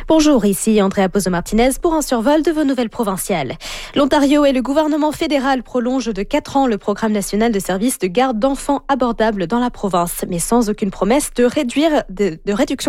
Bonjour, ici Andrea Pozo-Martinez pour un survol de vos nouvelles provinciales. L'Ontario et le gouvernement fédéral prolongent de 4 ans le programme national de services de garde d'enfants abordable dans la province, mais sans aucune promesse de réduction